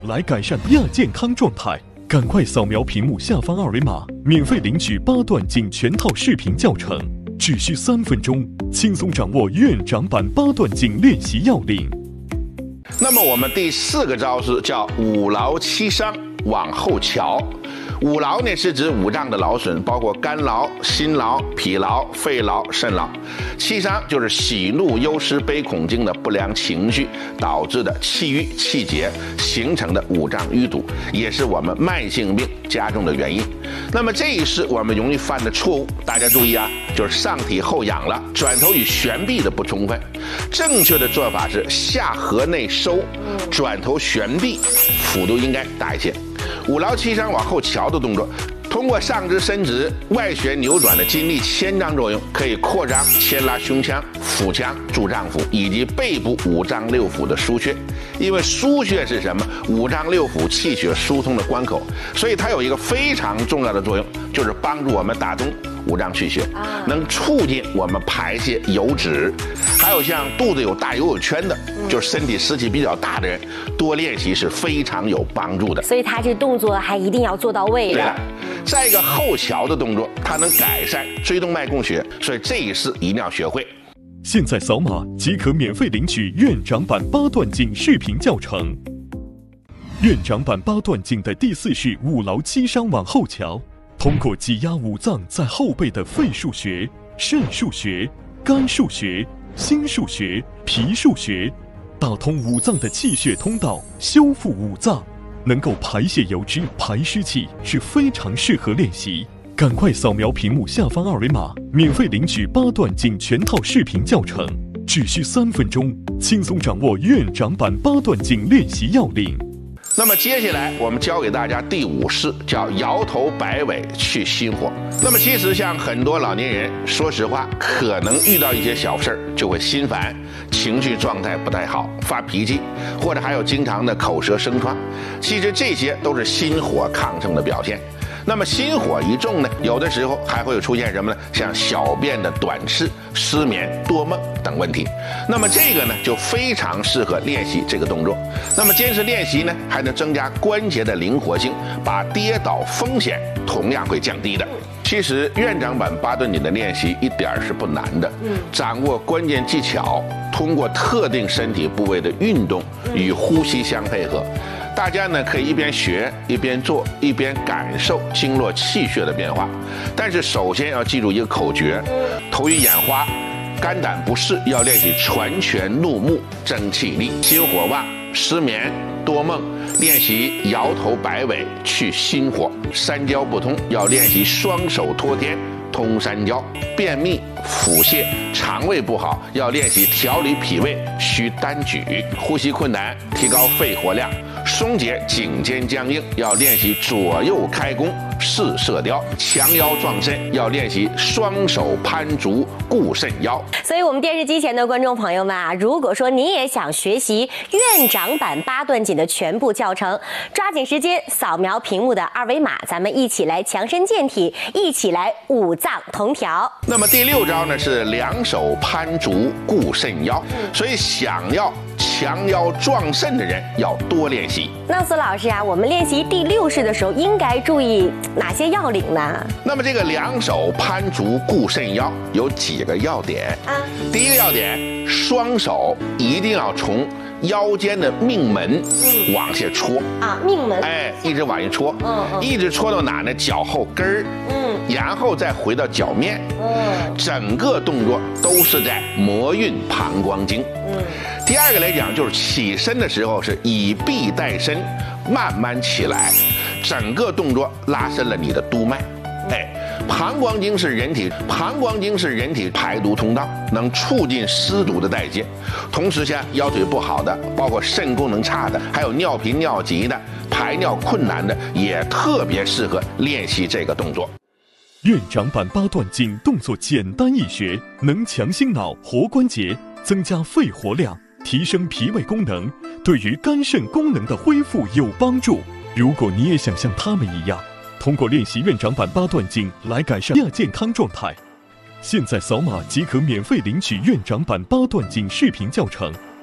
来改善亚健康状态。赶快扫描屏幕下方二维码，免费领取8段锦全套视频教程，只需3分钟，轻松掌握院长版8段锦练习要领。 那么我们第4个招式叫五劳七伤往后瞧。五劳呢是指五脏的劳损，包括肝劳、心劳、脾劳、肺劳、肾劳。七伤就是喜怒忧思悲恐惊的不良情绪导致的气郁气结形成的五脏淤堵，也是我们慢性病加重的原因。那么这一是我们容易犯的错误，大家注意啊，就是上体后仰了，转头与旋臂的不充分。正确的做法是下颌内收，转头旋臂，幅度应该大一些。五劳七伤往后瞧的动作，通过上肢伸直、外旋扭转的筋力牵张作用，可以扩张牵拉胸腔、腹腔、柱脏腑以及背部五脏六腑的腧穴。因为腧穴是什么？五脏六腑气血疏通的关口，所以它有一个非常重要的作用，就是帮助我们打通五脏气血，能促进我们排泄油脂。还有像肚子有大游泳圈的，就是身体湿气比较大的人，多练习是非常有帮助的。 所以他这动作还一定要做到位。 对了，再一个后桥的动作，它能改善椎动脉供血，所以这一式一定要学会。 现在扫码即可免费领取院长版8段锦视频教程。院长版8段锦的第4式五劳七伤往后瞧，通过挤压五脏在后背的肺腧穴、肾腧穴、肝腧穴、心腧穴、脾腧穴，打通五脏的气血通道，修复五脏，能够排泄油脂、排湿气，是非常适合练习。赶快扫描屏幕下方二维码，免费领取8段锦全套视频教程，只需3分钟，轻松掌握院长版8段锦练习要领。 那么接下来我们教给大家第5式，叫摇头摆尾去心火。那么其实像很多老年人，说实话，可能遇到一些小事儿就会心烦，情绪状态不太好，发脾气，或者还有经常的口舌生疮。其实这些都是心火亢盛的表现。那么心火一重呢，有的时候还会出现什么呢？像小便的短赤、失眠、多梦等问题。那么这个呢，就非常适合练习这个动作。那么坚持练习呢，还能增加关节的灵活性，把跌倒风险同样会降低的。其实院长版8段锦的练习一点是不难的，掌握关键技巧，通过特定身体部位的运动与呼吸相配合。大家呢可以一边学一边做，一边感受经络气血的变化。但是首先要记住一个口诀：头晕眼花、肝胆不适要练习攒拳怒目争气力；心火旺、失眠、多梦练习摇头摆尾去心火；三焦不通要练习双手托天通三焦；便秘、腹泻、肠胃不好要练习调理脾胃需单举；呼吸困难提高肺活量；松解颈肩僵硬要练习左右开弓试射雕；强腰壮肾要练习双手攀足固肾腰。 所以我们电视机前的观众朋友们啊，如果说你也想学习院长版8段锦的全部教程，抓紧时间扫描屏幕的二维码，咱们一起来强身健体，一起来五脏同调。 那么第6招呢是两手攀足固肾腰，所以想要强腰壮肾的人要多练习。 那苏老师啊，我们练习第6式的时候应该注意哪些要领呢？ 那么这个两手攀足固肾腰有几个要点啊？第一个要点，双手一定要从腰间的命门往下戳啊，命门， 一直往下戳，一直戳到哪呢？脚后跟儿，然后再回到脚面，整个动作都是在摩运膀胱经。第二个来讲，就是起身的时候是以臂带身，慢慢起来，整个动作拉伸了你的督脉。膀胱经是人体排毒通道，能促进湿毒的代谢。同时像腰腿不好的，包括肾功能差的，还有尿频尿急的，排尿困难的，也特别适合练习这个动作。 院长版8段锦动作简单易学，能强心脑、活关节，增加肺活量，提升脾胃功能，对于肝肾功能的恢复有帮助。如果你也想像他们一样，通过练习院长版8段锦来改善亚健康状态，现在扫码即可免费领取院长版8段锦视频教程，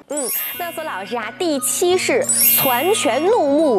那索老师啊，第7式攒拳怒目